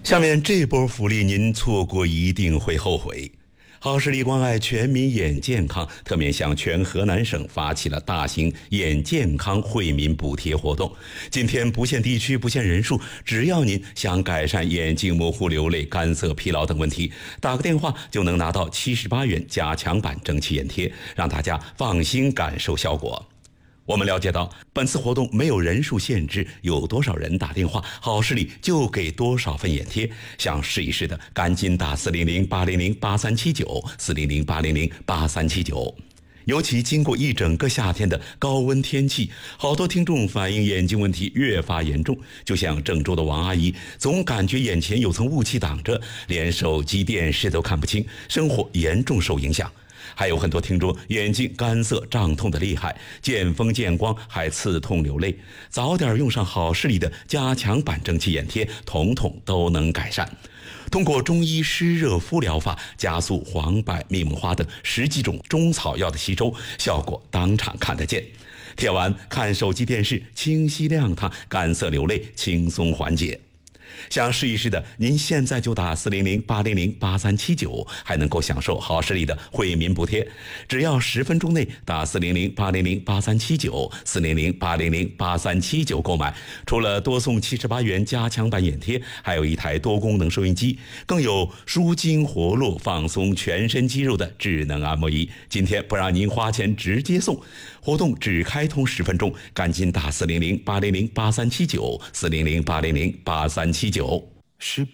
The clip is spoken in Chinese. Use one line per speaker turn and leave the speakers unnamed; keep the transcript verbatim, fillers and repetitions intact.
下面这波福利您错过一定会后悔。好视力关爱全民眼健康，特面向全河南省发起了大型眼健康惠民补贴活动。今天不限地区不限人数，只要您想改善眼睛模糊、流泪、干涩、疲劳等问题，打个电话就能拿到七十八元加强版蒸汽眼贴，让大家放心感受效果。我们了解到，本次活动没有人数限制，有多少人打电话，好视力就给多少份眼贴。想试一试的，赶紧打四零零八零零八三七九四零零八零零八三七九。尤其经过一整个夏天的高温天气，好多听众反映眼睛问题越发严重。就像郑州的王阿姨，总感觉眼前有层雾气挡着，连手机、电视都看不清，生活严重受影响。还有很多听众眼睛干涩胀痛的厉害，见风见光还刺痛流泪，早点用上好视力的加强版蒸汽眼贴，统统都能改善。通过中医湿热敷疗法，加速黄柏、密木花等十几种中草药的吸收，效果当场看得见。贴完看手机电视清晰亮堂，干涩流泪轻松缓解。想试一试的，您现在就打四零零八零零八三七九，还能够享受好视力的惠民补贴。只要十分钟内打四零零八零零八三七九四零零八零零八三七九购买，除了多送七十八元加强版眼贴，还有一台多功能收音机，更有舒筋活络、放松全身肌肉的智能按摩仪。今天不让您花钱，直接送。活动只开通十分钟，赶紧打四零零八零零八三七九四零零八零零八三七九。
是不